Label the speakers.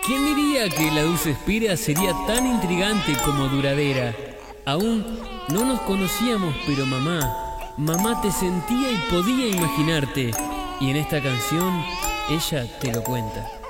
Speaker 1: ¿Quién diría que la dulce espera sería tan intrigante como duradera? Aún no nos conocíamos, pero mamá te sentía y podía imaginarte. Y en esta canción, ella te lo cuenta.